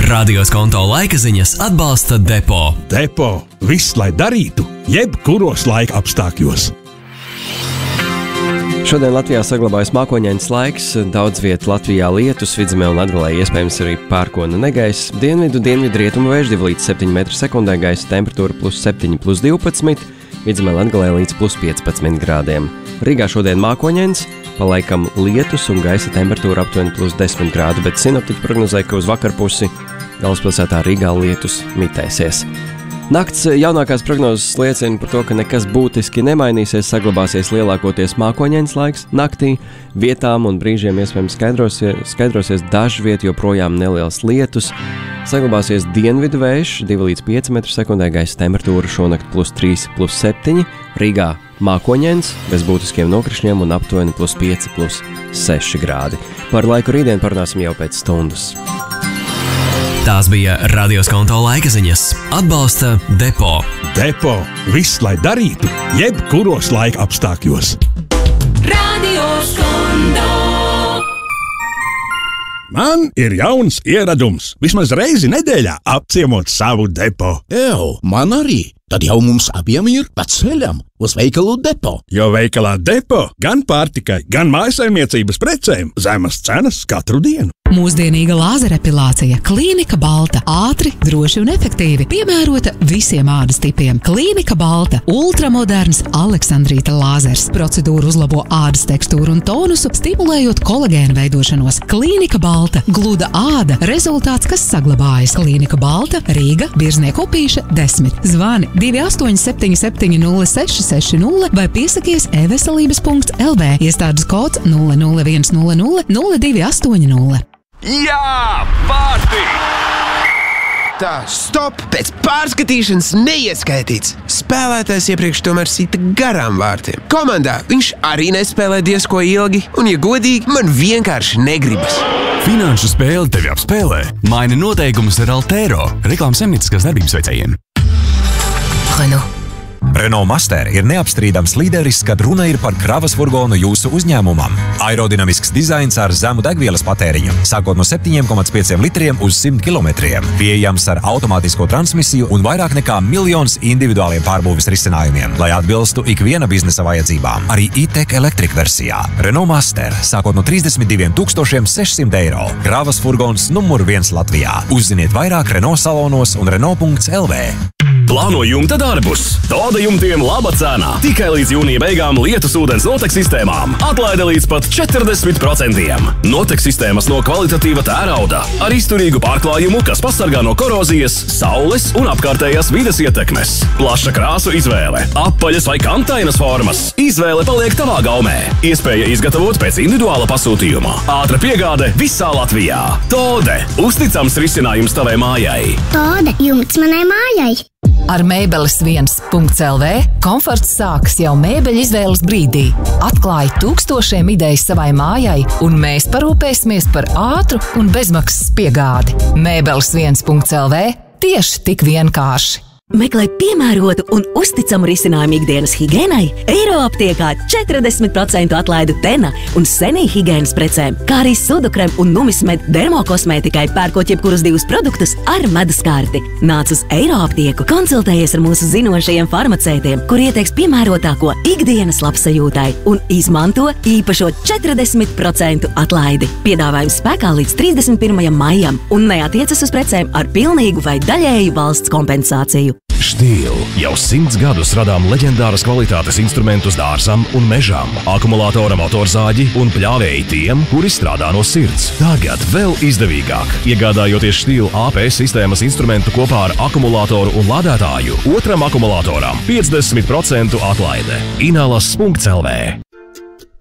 Radio Skonto laika ziņas atbalsta Depo. Depo – viss, lai darītu, jebkuros laika apstākļos. Šodien Latvijā saglabājas mākoņains laiks, daudz vietu Latvijā lietus, Vidzemē un Latgalē iespējams arī pērkona negaiss, dienvidu rietumu vējš 2 līdz 7 m/sekundē, gaisa temperatūra +7, +12, Vidzemē Latgalē līdz +15 grādiem. Rīgā šodien mākoņains, palaikam lietus un gaisa temperatūra aptuveni +10 grādu, bet sinoptiķi prognozē, ka uz vakarpusi galvaspilsētā Rīgā lietus mitēsies. Nakts jaunākās prognozes liecina par to, ka nekas būtiski nemainīsies, saglabāsies lielākoties mākoņains laiks naktī, vietām un brīžiem iespējams skaidrosies dažviet joprojām neliels lietus, saglabāsies dienvidu vējš 2 līdz 5 m/sekundē, gaisa temperatūra šonakt +3, +7, Rīgā mākoņains, bez būtiskiem nokrišņiem un aptuveni +5, +6 grādi. Par laiku rītdien parunāsim jau pēc stundas. Tās bija Radio Skonto laika ziņas. Atbalsta Depo. Depo – viss, lai darītu, jebkuros laika apstākļos. Radio Skonto. Man ir jauns ieradums. Vismaz reizi nedēļā apciemot savu depo. Man arī. Tad jau mums abiem ir pa ceļam uz veikalu Depo. Jo veikalā Depo gan pārtikai, gan mājasaimniecības precēm zemas cenas katru dienu. Mūsdienīga lāzerepilācija, Klīnika Balta, ātri, droši un efektīvi, piemērota visiem ādas tipiem. Klīnika Balta, ultramoderns Aleksandrīta lāzers. Procedūra uzlabo ādas tekstūru un tonusu, stimulējot kolagēnu veidošanos. Klīnika Balta, gluda āda, rezultāts, kas saglabājas. Klīnika Balta, Rīga, Birznieku upīša 10. Zvani 28770660 vai piesakies e-veselības.lv. Iestādes kods 00100 0280. Jā, pārti! Tā, stop! Pēc pārskatīšanas neieskaitīts. Spēlētājs iepriekš tomēr sita garām vārtiem. Komandā viņš arī nespēlē diezko ilgi, un, ja godīgi, man vienkārši negribas. Finanšu spēle tevi apspēlē. Maini noteikumus ar Altero. Reklāmas saimnieciskās darbības veicējiem. Renault Master ir neapstrīdams līderis, kad runa ir par kravas furgonu jūsu uzņēmumam. Aerodinamisks dizains ar zemu degvielas patēriņu, sākot no 7,5 litriem uz 100 kilometriem. Pieejams ar automātisko transmisiju un vairāk nekā 1 miljons individuāliem pārbūves risinājumiem, lai atbilstu ikviena biznesa vajadzībām. Arī e-tech elektrika versijā. Renault Master, sākot no 32 600 eiro. Kravas furgons numur 1 Latvijā. Uzziniet vairāk Renault salonos un Renault.lv. Plāno jumta darbus. Toda jumtiem laba cena. Tikai līdz jūnija beigām lietus ūdens notek sistēmām. Atlaide līdz pat 40%. Notek sistēmas no kvalitatīva tērauda ar izturīgu pārklājumu, kas pasargā no korozijas, saules un apkārtējās vides ietekmes. Plaša krāsu izvēle, apaļas vai kantainas formas. Izvēle paliek tavā gaumē. Iespēja izgatavot pēc individuāla pasūtījuma. Ātra piegāde visā Latvijā. Tode – uzticams risinājums tavai mājai. Tode – jumts manai mājai. Ar mēbeles1.lv komforts sākas jau mēbeļu izvēles brīdī. Atklāj tūkstošiem idejas savai mājai, un mēs parūpēsimies par ātru un bezmaksas piegādi. Mēbeles1.lv tieši tik vienkārši. Meklē piemērotu un uzticamu risinājumu ikdienas higēnai? Eiroaptiekā 40% atlaidi Tena un Senī higēnas precēm, kā arī Sudukrem un Numismed dermokosmētikai, pērkot jebkurus 2 produktus ar medus karti. Nāc uz Eiroaptieku, konsultējies ar mūsu zinošajiem farmaceitiem, kur ieteiks piemērotāko ikdienas labsajūtai un izmanto īpašo 40% atlaidi. Piedāvājums spēkā līdz 31. maijam un neatiecas uz precēm ar pilnīgu vai daļēju valsts kompensāciju. Stihl jau 100 gadus radām leģendāras kvalitātes instrumentus dārzam un mežam, akumulātora motorzāģi un pļāvēji tiem, kuri strādā no sirds. Tagad vēl izdevīgāk. Iegādājoties Stihl AP sistēmas instrumentu kopā ar akumulātoru un lādētāju, otram akumulātoram 50% atlaide. Inalas.lv